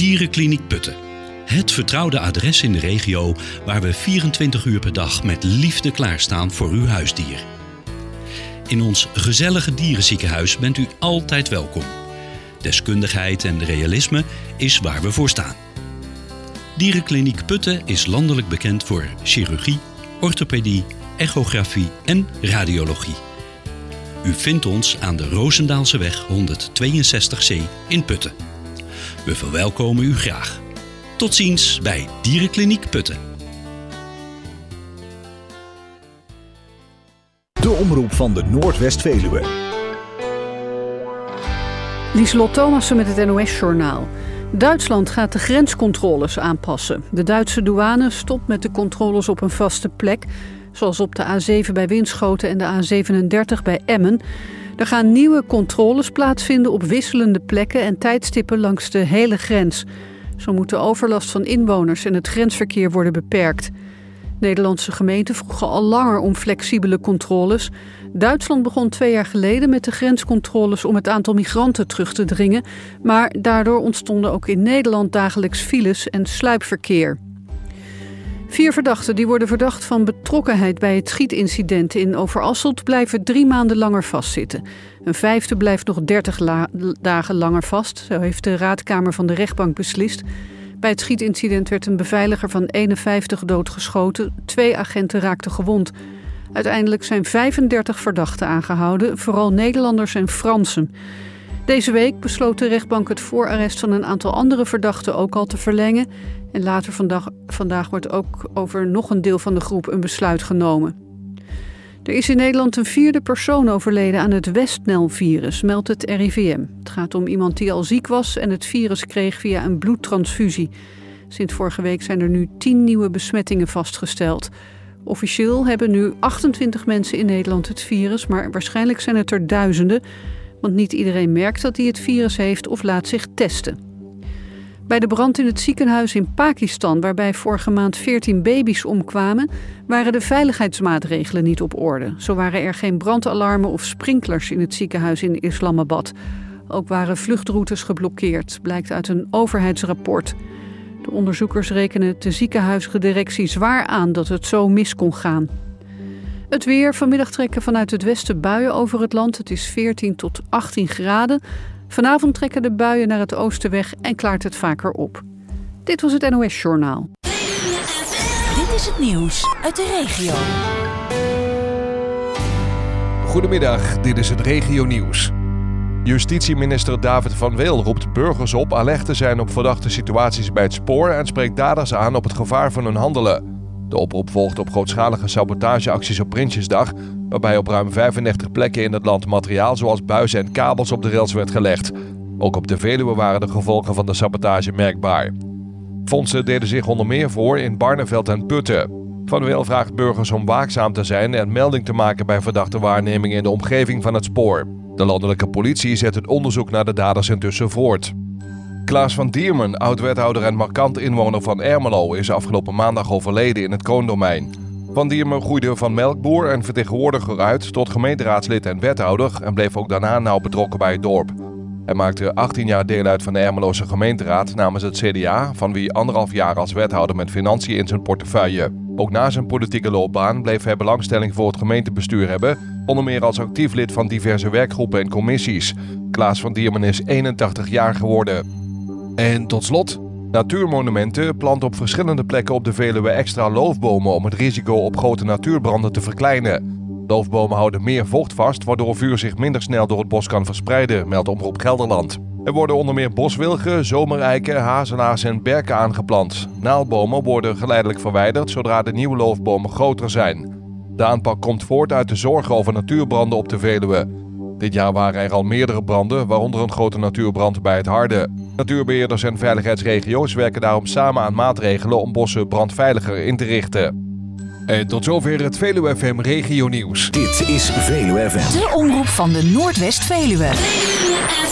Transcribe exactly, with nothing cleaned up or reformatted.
Dierenkliniek Putten. Het vertrouwde adres in de regio waar we vierentwintig uur per dag met liefde klaarstaan voor uw huisdier. In ons gezellige dierenziekenhuis bent u altijd welkom. Deskundigheid en realisme is waar we voor staan. Dierenkliniek Putten is landelijk bekend voor chirurgie, orthopedie, echografie en radiologie. U vindt ons aan de Roosendaalseweg honderdtweeënzestig C in Putten. We verwelkomen u graag. Tot ziens bij Dierenkliniek Putten. De omroep van de Noordwest-Veluwe. Lieselot Thomassen met het N O S-journaal. Duitsland gaat de grenscontroles aanpassen. De Duitse douane stopt met de controles op een vaste plek, zoals op de A zeven bij Winschoten en de A zevenendertig bij Emmen. Er gaan nieuwe controles plaatsvinden op wisselende plekken en tijdstippen langs de hele grens. Zo moet de overlast van inwoners en het grensverkeer worden beperkt. Nederlandse gemeenten vroegen al langer om flexibele controles. Duitsland begon twee jaar geleden met de grenscontroles om het aantal migranten terug te dringen, maar daardoor ontstonden ook in Nederland dagelijks files en sluipverkeer. Vier verdachten die worden verdacht van betrokkenheid bij het schietincident in Overasselt blijven drie maanden langer vastzitten. Een vijfde blijft nog dertig la- dagen langer vast, zo heeft de raadkamer van de rechtbank beslist. Bij het schietincident werd een beveiliger van eenenvijftig doodgeschoten. Twee agenten raakten gewond. Uiteindelijk zijn vijfendertig verdachten aangehouden, vooral Nederlanders en Fransen. Deze week besloot de rechtbank het voorarrest van een aantal andere verdachten ook al te verlengen. En later vandaag, vandaag wordt ook over nog een deel van de groep een besluit genomen. Er is in Nederland een vierde persoon overleden aan het Westnel-virus, meldt het R I V M. Het gaat om iemand die al ziek was en het virus kreeg via een bloedtransfusie. Sinds vorige week zijn er nu tien nieuwe besmettingen vastgesteld. Officieel hebben nu achtentwintig mensen in Nederland het virus, maar waarschijnlijk zijn het er duizenden, want niet iedereen merkt dat hij het virus heeft of laat zich testen. Bij de brand in het ziekenhuis in Pakistan, waarbij vorige maand veertien baby's omkwamen, waren de veiligheidsmaatregelen niet op orde. Zo waren er geen brandalarmen of sprinklers in het ziekenhuis in Islamabad. Ook waren vluchtroutes geblokkeerd, blijkt uit een overheidsrapport. De onderzoekers rekenen de ziekenhuisdirectie zwaar aan dat het zo mis kon gaan. Het weer. Vanmiddag trekken vanuit het westen buien over het land. Het is veertien tot achttien graden. Vanavond trekken de buien naar het oosten weg en klaart het vaker op. Dit was het N O S-journaal. Dit is het nieuws uit de regio. Goedemiddag, dit is het regionieuws. Justitieminister David van Weel roept burgers op alert te zijn op verdachte situaties bij het spoor en spreekt daders aan op het gevaar van hun handelen. De oproep volgt op grootschalige sabotageacties op Prinsjesdag, waarbij op ruim vijfendertig plekken in het land materiaal zoals buizen en kabels op de rails werd gelegd. Ook op de Veluwe waren de gevolgen van de sabotage merkbaar. Fondsen deden zich onder meer voor in Barneveld en Putten. Van Weel vraagt burgers om waakzaam te zijn en melding te maken bij verdachte waarnemingen in de omgeving van het spoor. De landelijke politie zet het onderzoek naar de daders intussen voort. Klaas van Diermen, oud-wethouder en markant inwoner van Ermelo, is afgelopen maandag overleden in het Kroondomein. Van Diermen groeide van melkboer en vertegenwoordiger uit tot gemeenteraadslid en wethouder en bleef ook daarna nauw betrokken bij het dorp. Hij maakte achttien jaar deel uit van de Ermeloze gemeenteraad namens het C D A, van wie anderhalf jaar als wethouder met financiën in zijn portefeuille. Ook na zijn politieke loopbaan bleef hij belangstelling voor het gemeentebestuur hebben, onder meer als actief lid van diverse werkgroepen en commissies. Klaas van Diermen is eenentachtig jaar geworden. En tot slot, Natuurmonumenten plant op verschillende plekken op de Veluwe extra loofbomen om het risico op grote natuurbranden te verkleinen. Loofbomen houden meer vocht vast, waardoor vuur zich minder snel door het bos kan verspreiden, meldt Omroep Gelderland. Er worden onder meer boswilgen, zomereiken, hazelaars en berken aangeplant. Naaldbomen worden geleidelijk verwijderd zodra de nieuwe loofbomen groter zijn. De aanpak komt voort uit de zorgen over natuurbranden op de Veluwe. Dit jaar waren er al meerdere branden, waaronder een grote natuurbrand bij het Harde. Natuurbeheerders en veiligheidsregio's werken daarom samen aan maatregelen om bossen brandveiliger in te richten. En tot zover het Veluwe F M Regio Nieuws. Dit is Veluwe F M. De omroep van de Noordwest-Veluwe.